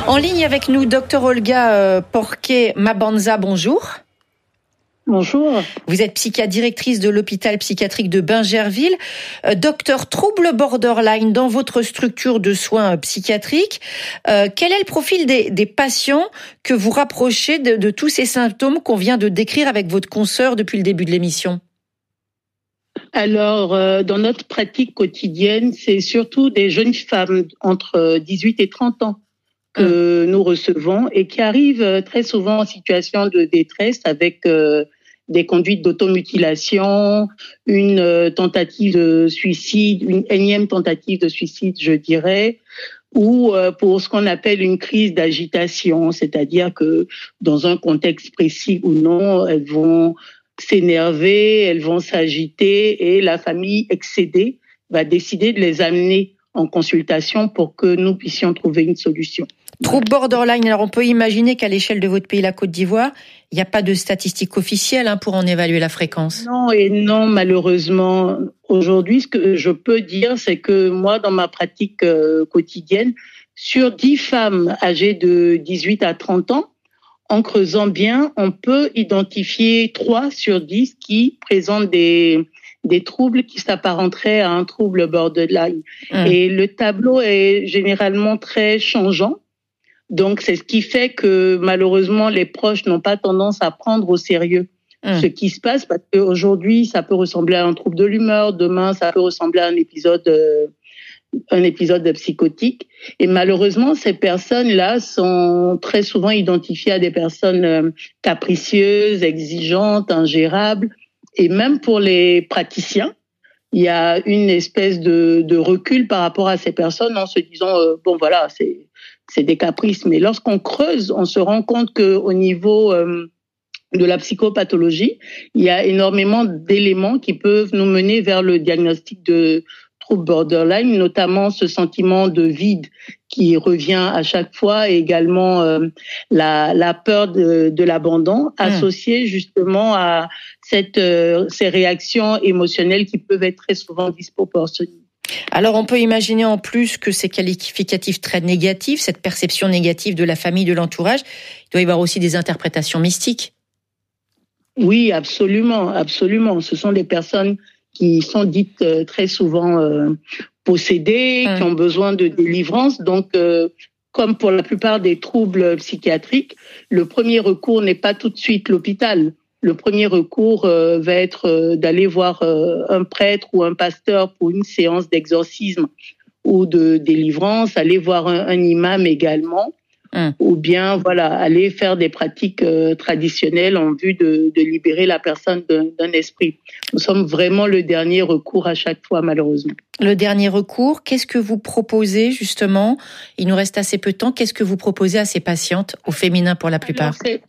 En ligne avec nous, Dr Olga Porquet-Mabandza, bonjour. Bonjour. Vous êtes psychiatre directrice de l'hôpital psychiatrique de Bingerville. Docteur, trouble borderline dans votre structure de soins psychiatriques. Quel est le profil des patients que vous rapprochez de tous ces symptômes qu'on vient de décrire avec votre consoeur depuis le début de l'émission? Alors, dans notre pratique quotidienne, c'est surtout des jeunes femmes entre 18 et 30 ans que nous recevons et qui arrivent très souvent en situation de détresse avec des conduites d'automutilation, une tentative de suicide, une énième tentative de suicide, je dirais, ou pour ce qu'on appelle une crise d'agitation, c'est-à-dire que dans un contexte précis ou non, elles vont s'énerver, elles vont s'agiter et la famille excédée va décider de les amener en consultation pour que nous puissions trouver une solution. Trouble borderline, alors on peut imaginer qu'à l'échelle de votre pays, la Côte d'Ivoire, il n'y a pas de statistiques officielles pour en évaluer la fréquence. Non et non, malheureusement. Aujourd'hui, ce que je peux dire, c'est que moi, dans ma pratique quotidienne, sur 10 femmes âgées de 18 à 30 ans, en creusant bien, on peut identifier 3 sur 10 qui présentent des troubles qui s'apparenteraient à un trouble borderline. Et le tableau est généralement très changeant. Donc, c'est ce qui fait que malheureusement, les proches n'ont pas tendance à prendre au sérieux ce qui se passe parce qu'aujourd'hui, ça peut ressembler à un trouble de l'humeur. Demain, ça peut ressembler à un épisode psychotique. Et malheureusement, ces personnes-là sont très souvent identifiées à des personnes capricieuses, exigeantes, ingérables. Et même pour les praticiens, il y a une espèce de recul par rapport à ces personnes en se disant bon voilà, c'est des caprices. Mais lorsqu'on creuse, on se rend compte qu'au niveau de la psychopathologie, il y a énormément d'éléments qui peuvent nous mener vers le diagnostic de trouble borderline, notamment ce sentiment de vide qui revient à chaque fois et également la peur de l'abandon associée justement à ces réactions émotionnelles qui peuvent être très souvent disproportionnées. Alors on peut imaginer en plus que ces qualificatifs très négatifs, cette perception négative de la famille, de l'entourage, il doit y avoir aussi des interprétations mystiques. Oui, absolument, absolument. Ce sont des personnes qui sont dites très souvent possédées, qui ont besoin de délivrance. Donc, comme pour la plupart des troubles psychiatriques, le premier recours n'est pas tout de suite l'hôpital. Le premier recours va être d'aller voir un prêtre ou un pasteur pour une séance d'exorcisme ou de délivrance, aller voir un imam également, ou bien voilà, aller faire des pratiques traditionnelles en vue de libérer la personne d'un esprit. Nous sommes vraiment le dernier recours à chaque fois, malheureusement. Le dernier recours, qu'est-ce que vous proposez justement? Il nous reste assez peu de temps. Qu'est-ce que vous proposez à ces patientes, au féminin pour la plupart? Alors,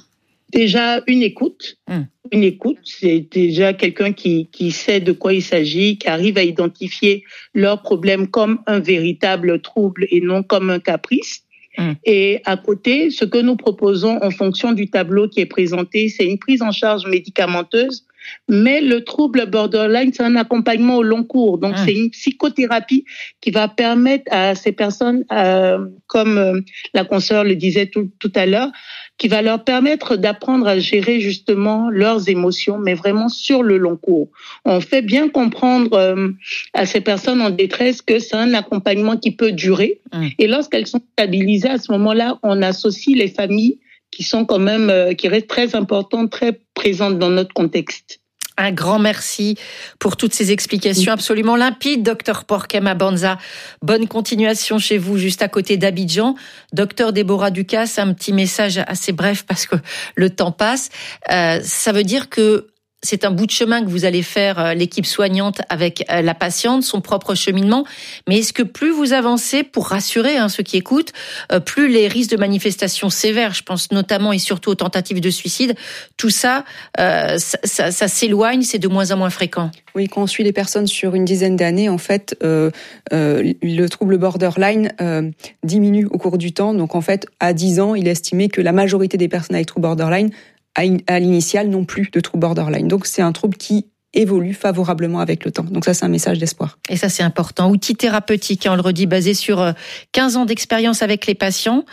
déjà une écoute. Une écoute, c'est déjà quelqu'un qui sait de quoi il s'agit, qui arrive à identifier leur problème comme un véritable trouble et non comme un caprice. Et à côté, ce que nous proposons en fonction du tableau qui est présenté, c'est une prise en charge médicamenteuse, mais le trouble borderline, c'est un accompagnement au long cours. Donc, c'est une psychothérapie qui va permettre à ces personnes, comme la consoeur le disait tout à l'heure, qui va leur permettre d'apprendre à gérer justement leurs émotions, mais vraiment sur le long cours. On fait bien comprendre à ces personnes en détresse que c'est un accompagnement qui peut durer. Et lorsqu'elles sont stabilisées, à ce moment-là, on associe les familles qui sont quand même, qui restent très importantes, très présentes dans notre contexte. Un grand merci pour toutes ces explications absolument limpides, Dr Porquet-Mabandza. Bonne continuation chez vous, juste à côté d'Abidjan. Dr Déborah Ducasse, un petit message assez bref parce que le temps passe. Ça veut dire que c'est un bout de chemin que vous allez faire, l'équipe soignante avec la patiente, son propre cheminement. Mais est-ce que plus vous avancez, pour rassurer ceux qui écoutent, plus les risques de manifestations sévères, je pense notamment et surtout aux tentatives de suicide, tout ça, ça s'éloigne, c'est de moins en moins fréquent? Oui, quand on suit les personnes sur une dizaine d'années, en fait, le trouble borderline diminue au cours du temps. Donc en fait, à 10 ans, il est estimé que la majorité des personnes avec trouble borderline à l'initial non plus de trouble borderline. Donc c'est un trouble qui évolue favorablement avec le temps. Donc ça, c'est un message d'espoir. Et ça, c'est important. Outil thérapeutique, on le redit, basé sur 15 ans d'expérience avec les patients.